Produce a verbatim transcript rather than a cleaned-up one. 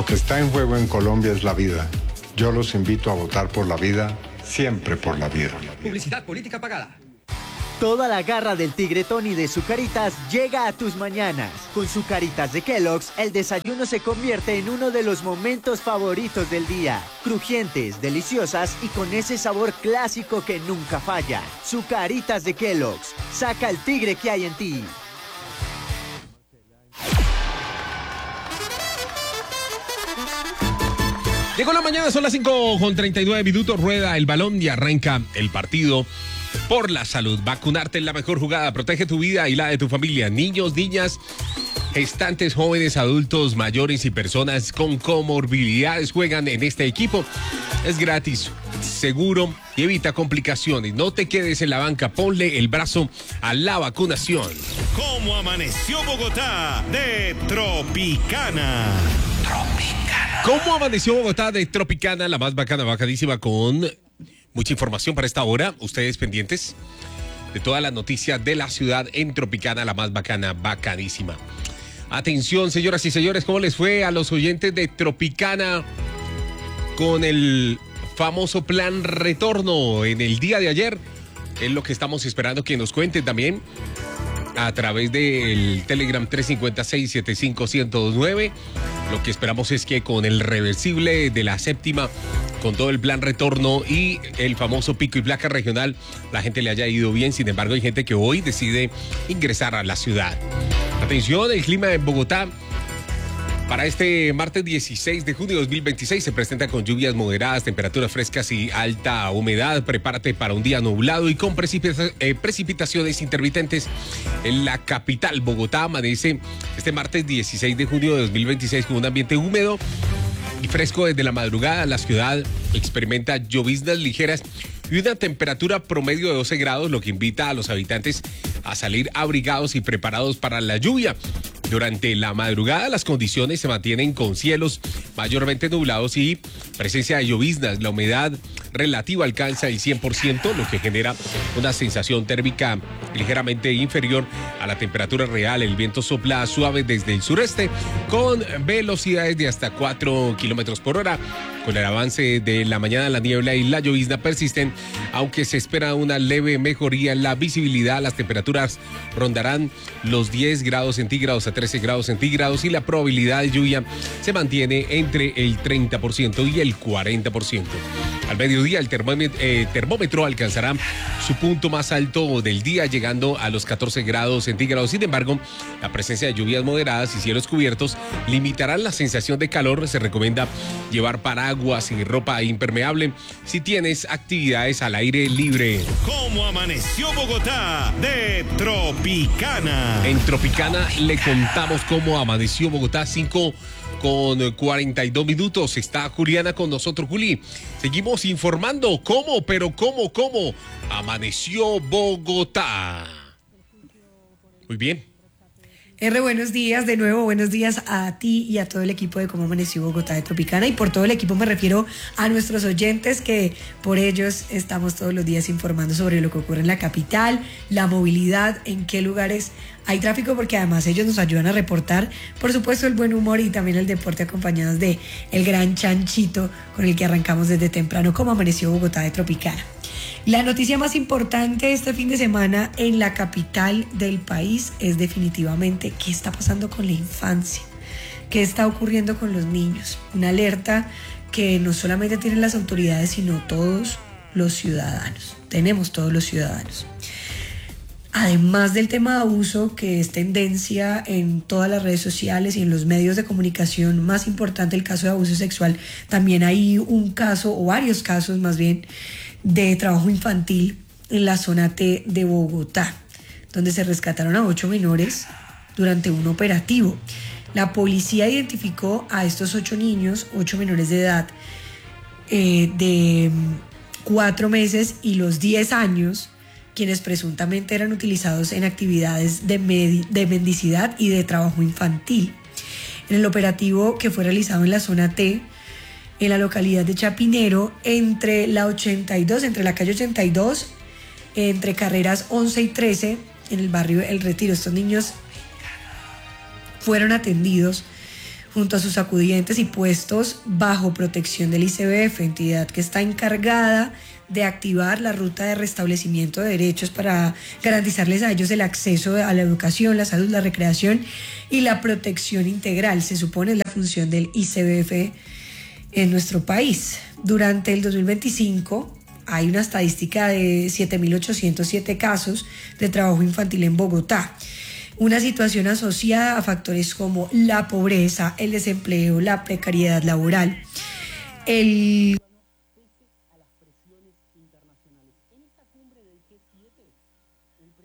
que está en juego en Colombia es la vida. Yo los invito a votar por la vida, siempre por la vida. Publicidad política pagada. Toda la garra del tigretón y de Zucaritas llega a tus mañanas. Con Zucaritas de Kellogg's, el desayuno se convierte en uno de los momentos favoritos del día. Crujientes, deliciosas y con ese sabor clásico que nunca falla. Zucaritas de Kellogg's. Saca el tigre que hay en ti. Llegó la mañana, son las cinco con treinta y nueve minutos, rueda el balón y arranca el partido por la salud. Vacunarte es la mejor jugada, protege tu vida y la de tu familia. Niños, niñas, gestantes, jóvenes, adultos, mayores y personas con comorbilidades juegan en este equipo. Es gratis, seguro y evita complicaciones. No te quedes en la banca, ponle el brazo a la vacunación. ¿Cómo amaneció Bogotá de Tropicana? Tropicana. ¿Cómo amaneció Bogotá de Tropicana? La más bacana, bacadísima, con mucha información para esta hora. Ustedes pendientes de todas las noticias de la ciudad en Tropicana, la más bacana, bacanísima. Atención, señoras y señores, ¿cómo les fue a los oyentes de Tropicana con el famoso plan retorno en el día de ayer? Es lo que estamos esperando que nos cuenten también a través del Telegram tres cinco seis, siete cinco, uno cero dos nueve. Lo que esperamos es que con el reversible de la séptima, con todo el plan retorno y el famoso pico y placa regional, la gente le haya ido bien. Sin embargo, hay gente que hoy decide ingresar a la ciudad. Atención, el clima en Bogotá para este martes dieciséis de junio de dos mil veintiséis se presenta con lluvias moderadas, temperaturas frescas y alta humedad. Prepárate para un día nublado y con precipita- eh, precipitaciones intermitentes en la capital. Bogotá amanece este martes dieciséis de junio de dos mil veintiséis con un ambiente húmedo y fresco desde la madrugada. La ciudad experimenta lloviznas ligeras y una temperatura promedio de doce grados, lo que invita a los habitantes a salir abrigados y preparados para la lluvia. Durante la madrugada las condiciones se mantienen con cielos mayormente nublados y presencia de lloviznas. La humedad relativa alcanza el cien por ciento, lo que genera una sensación térmica ligeramente inferior a la temperatura real. El viento sopla suave desde el sureste con velocidades de hasta cuatro kilómetros por hora. Con el avance de la mañana, la niebla y la llovizna persisten, aunque se espera una leve mejoría en la visibilidad. Las temperaturas rondarán los diez grados centígrados a trece grados centígrados y la probabilidad de lluvia se mantiene entre el treinta por ciento y el cuarenta por ciento. Al mediodía, el termómetro, eh, termómetro alcanzará su punto más alto del día, llegando a los catorce grados centígrados. Sin embargo, la presencia de lluvias moderadas y cielos cubiertos limitarán la sensación de calor. Se recomienda llevar paraguas y ropa impermeable si tienes actividades al aire libre. ¿Cómo amaneció Bogotá de Tropicana? En Tropicana le contamos cómo amaneció Bogotá. Cinco con cuarenta y dos minutos. Está Juliana con nosotros. Juli, seguimos informando cómo, pero cómo, cómo amaneció Bogotá. Muy bien. R, buenos días, de nuevo buenos días a ti y a todo el equipo de Cómo Amaneció Bogotá de Tropicana, y por todo el equipo me refiero a nuestros oyentes, que por ellos estamos todos los días informando sobre lo que ocurre en la capital, la movilidad, en qué lugares hay tráfico, porque además ellos nos ayudan a reportar, por supuesto, el buen humor y también el deporte, acompañados de el gran Chanchito con el que arrancamos desde temprano Cómo Amaneció Bogotá de Tropicana. La noticia más importante este fin de semana en la capital del país es definitivamente qué está pasando con la infancia, qué está ocurriendo con los niños. Una alerta que no solamente tienen las autoridades, sino todos los ciudadanos. Tenemos todos los ciudadanos. Además del tema de abuso, que es tendencia en todas las redes sociales y en los medios de comunicación, más importante el caso de abuso sexual, también hay un caso, o varios casos más bien, de trabajo infantil en la zona T de Bogotá, donde se rescataron a ocho menores durante un operativo. La policía identificó a estos ocho niños, ocho menores de edad, eh, de cuatro meses y los diez años, quienes presuntamente eran utilizados en actividades de, med- de mendicidad y de trabajo infantil. En el operativo que fue realizado en la zona T, en la localidad de Chapinero, entre la ochenta y dos, entre la calle ochenta y dos, entre carreras once y trece, en el barrio El Retiro. Estos niños fueron atendidos junto a sus acudientes y puestos bajo protección del I C B F, entidad que está encargada de activar la ruta de restablecimiento de derechos para garantizarles a ellos el acceso a la educación, la salud, la recreación y la protección integral. Se supone es la función del I C B F en nuestro país. Durante el dos mil veinticinco hay una estadística de siete mil ochocientos siete casos de trabajo infantil en Bogotá. Una situación asociada a factores como la pobreza, el desempleo, la precariedad laboral. El